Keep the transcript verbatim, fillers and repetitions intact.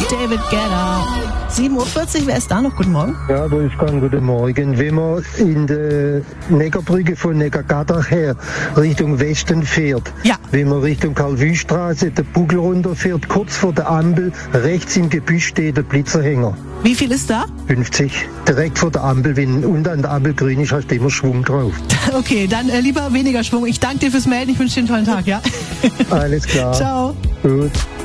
David Guetta. sieben Uhr vierzig, wer ist da noch? Guten Morgen. Ja, Wolfgang, guten Morgen. Wenn man in der Neckarbrücke von Neckargattach her Richtung Westen fährt, ja. wenn man Richtung Karl-Wüst-Straße den Buckel runterfährt, kurz vor der Ampel, rechts im Gebüsch steht der Blitzerhänger. Wie viel ist da? fünfzig. Direkt vor der Ampel, wenn unten an der Ampel grün ist, hast du immer Schwung drauf. Okay, dann äh, lieber weniger Schwung. Ich danke dir fürs Melden. Ich wünsche dir einen tollen Tag, ja? Alles klar. Ciao. Gut.